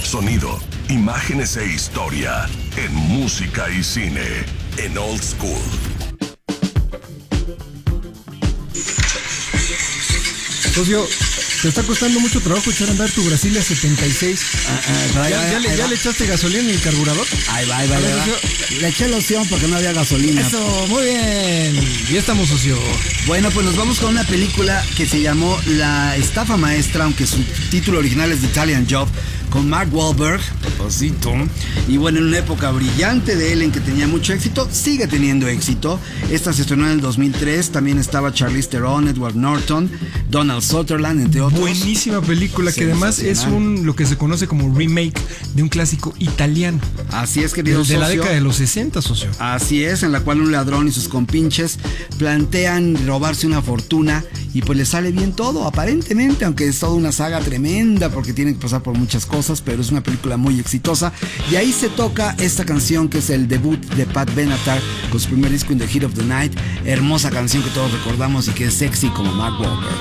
sonido, imágenes e historia en música y cine en Old School. Socio, ¿te está costando mucho trabajo echar a andar tu Brasilia 76? ¿Ya le echaste gasolina en el carburador? Ahí va. Le eché loción porque no había gasolina. Eso, muy bien. Ya estamos, socio. Bueno, pues nos vamos con una película que se llamó La Estafa Maestra, aunque su título original es The Italian Job, con Mark Wahlberg, papacito. Y bueno, en una época brillante de él en que tenía mucho éxito, sigue teniendo éxito. Esta se estrenó en el 2003, también estaba Charlize Theron, Edward Norton, Donald Sutherland, entre otros. Buenísima película que además es lo que se conoce como remake de un clásico italiano. Así es, querido socio. De la década de los 60, socio. Así es, en la cual un ladrón y sus compinches plantean robarse una fortuna y pues le sale bien todo, aparentemente, aunque es toda una saga tremenda porque tienen que pasar por muchas cosas, pero es una película muy exitosa. Y ahí se toca esta canción que es el debut de Pat Benatar con su primer disco In the Heat of the Night. Hermosa canción que todos recordamos y que es sexy como Mark Wahlberg.